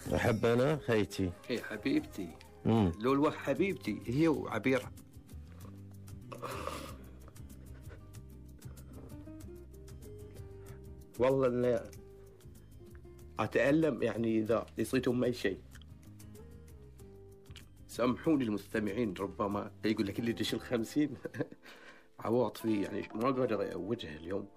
أحب أنا خيتي. هي حبيبتي. لولوة حبيبتي هي وعبيرة. والله أنا أتألم يعني إذا نسيتم أي شيء. سامحوني المستمعين، ربما يقول لك اللي دش 50 عواطفي يعني ما قادر أوجه اليوم.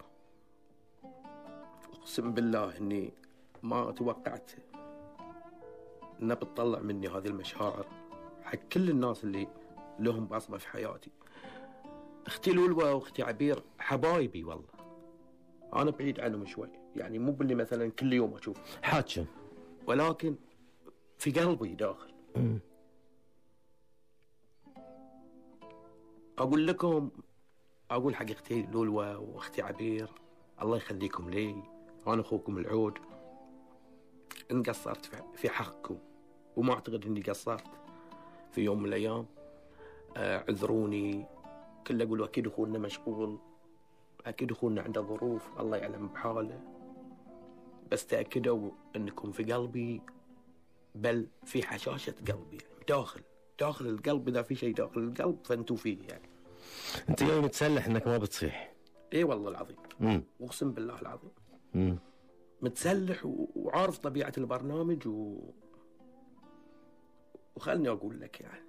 أقسم بالله إني ما توقعت إنها بتطلع مني هذه المشاعر حق كل الناس اللي لهم بصمة في حياتي. أختي لولوة وأختي عبير حبايبي والله، أنا بعيد عنهم شوي، يعني مو باللي مثلا كل يوم أشوف حاجة، ولكن في قلبي داخل. أقول لكم، أقول حق أختي لولوة وأختي عبير الله يخليكم لي، أنا أخوكم العود. إن قصرت في حقكم، وما أعتقد إني قصرت في يوم من الأيام، عذروني. كل أقول أكيد أخونا مشغول، أكيد أخونا عنده ظروف، الله يعلم بحاله، بس تأكدوا أنكم في قلبي، بل في حشاشة قلبي يعني داخل القلب. إذا في شيء داخل القلب فأنتوا فيه يعني. أنت يوم متسلح أنك ما بتصيح. إيه والله العظيم، أقسم بالله العظيم. متسلح وعارف طبيعة البرنامج وخلني أقول لك يعني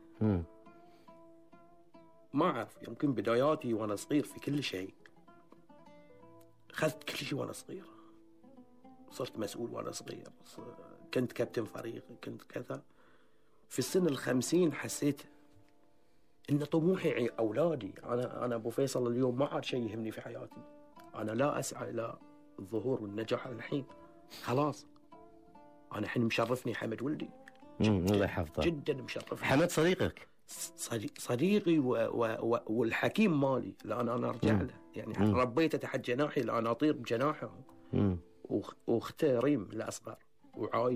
ما أعرف، يمكن بداياتي وأنا صغير في كل شيء، أخذت كل شيء وأنا صغير، صرت مسؤول وأنا صغير، كنت كابتن فريق، كنت كذا. في السن 50 حسيت إن طموحي أولادي. أنا أبو فيصل اليوم ما عاد شيء يهمني في حياتي، أنا لا أسعى إلى الظهور والنجاح الحين، خلاص. أنا الحين مشرفني حمد ولدي، الله يحفظه، جدا مشرفني. حمد صديقك؟ صديقي والحكيم مالي، لأن أنا أرجع له يعني. ربيته تحت جناحي لأن أطير بجناحه. وأخته ريم الأصغر وعاي